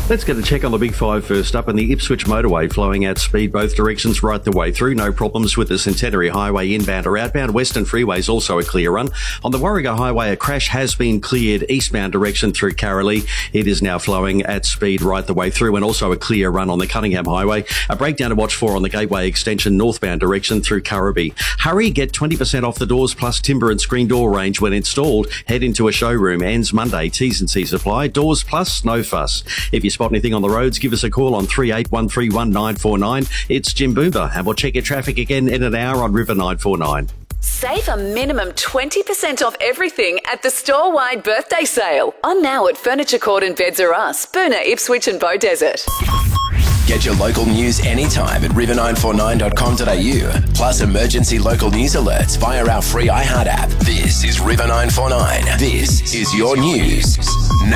Let's get a check on the Big Five first up. And the Ipswich motorway flowing at speed both directions right the way through. No problems with the Centenary Highway inbound or outbound. Western Freeway is also a clear run. On the Warrego Highway, a crash has been cleared eastbound direction through Carralee. It is now flowing at speed right the way through, and also a clear run on the Cunningham Highway. A breakdown to watch for on the Gateway extension northbound direction through Currabee. Hurry, get 20% off the doors plus timber and screen door range when installed. Head into a showroom. Ends Monday. T's and C's apply. Doors plus, no fuss. If you spot anything on the roads, give us a call on 38131949. It's Jim Boomba, and we'll check your traffic again in an hour on River 949. Save a minimum 20% off everything at the store-wide birthday sale. On now at Furniture Court and Beds R Us, Boonah, Ipswich and Beaudesert. Get your local news anytime at river949.com.au. Plus emergency local news alerts via our free iHeart app. This is River 949. This is your news.